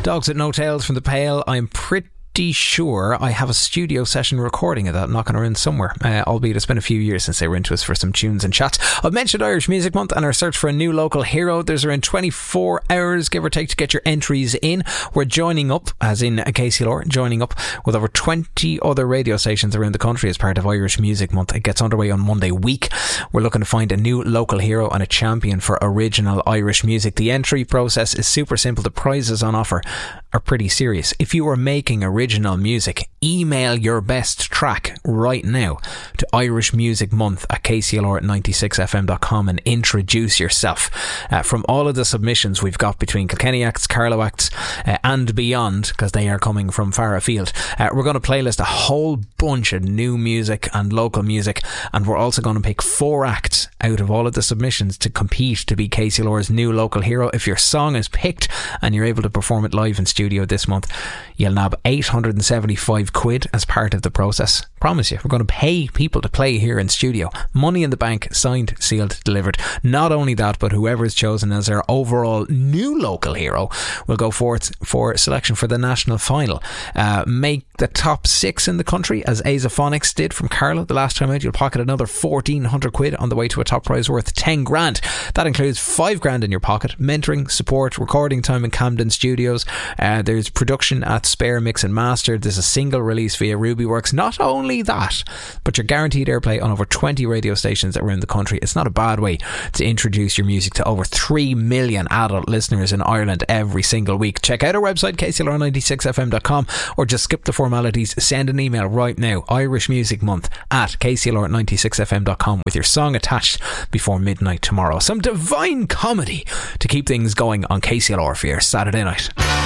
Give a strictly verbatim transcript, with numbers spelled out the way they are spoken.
Dogs with No Tails from the Pale. I'm pretty sure I have a studio session recording of that knocking around somewhere, uh, albeit it's been a few years since they were into us for some tunes and chats. I've mentioned Irish Music Month and our search for a new local hero. There's around twenty-four hours, give or take, to get your entries in. We're joining up, as in K C L R, joining up with over twenty other radio stations around the country as part of Irish Music Month. It gets underway on Monday week. We're looking to find a new local hero and a champion for original Irish music. The entry process is super simple. The prizes on offer are pretty serious. If you are making original music, email your best track right now to irishmusicmonth at k c l r ninety-six f m dot com and introduce yourself. Uh, from all of the submissions we've got between Kilkenny acts, Carlow acts uh, and beyond, because they are coming from far afield, uh, we're going to playlist a whole bunch of new music and local music, and we're also going to pick four acts out of all of the submissions to compete to be K C L R's new local hero. If your song is picked and you're able to perform it live in studio this month, you'll nab eight hundred seventy-five quid as part of the process. Promise you, we're going to pay people to play here in studio. Money in the bank, signed, sealed, delivered. Not only that, but whoever is chosen as our overall new local hero will go forth for selection for the national final. Uh, make the top six in the country, as Azophonics did from Carlow the last time out. You'll pocket another fourteen hundred quid on the way to a top prize worth ten grand. That includes five grand in your pocket, mentoring, support, recording time in Camden Studios. Uh, there's production at Spare Mix and Master. There's a single release via Rubyworks. Not only that, but you're guaranteed airplay on over twenty radio stations around the country. It's not a bad way to introduce your music to over three million adult listeners in Ireland every single week. Check out our website, k c l r ninety-six f m dot com, or just skip the formalities. Send an email right now, Irish Music Month at k c l r ninety-six f m dot com, with your song attached before midnight tomorrow. Some divine comedy to keep things going on K C L R for your Saturday night.